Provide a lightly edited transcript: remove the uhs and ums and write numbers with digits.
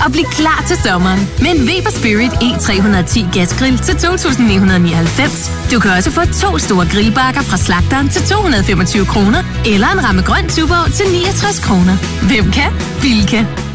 og bliv klar til sommeren med en Weber Spirit E310 gasgrill til 2.999. Du kan også få 2 store grillbakker fra slagteren til 225 kroner, eller en ramme grøn Tuborg til 69 kroner. Hvem kan? Bilka.